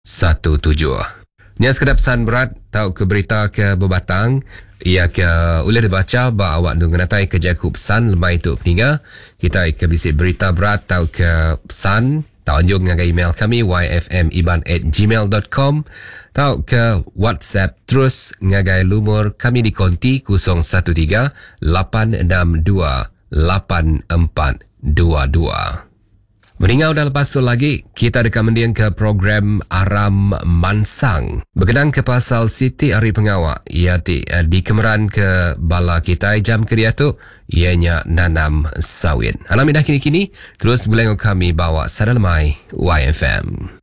17. Nya sekedap pesan berat tahu ke berita ke berbatang ia ke boleh dibaca ba awak dengenatai ke jaku pesan lemai tu peninga kita ke bisik berita berat tahu ke pesan tahu anjung ngagai email kami yfmiban@gmail.com tahu ke WhatsApp terus ngagai lumur kami di konti 013 862 8422. Meningau dah lepas tu lagi, kita dekat mendiang ke program Aram Mansang. Berkenaan ke pasal Siti Ari Pengawak, ia di kemeran ke bala kita jam kerja tu, ianya nanam sawit. Alami dah kini-kini, terus boleh kami bawa sadalamai YFM.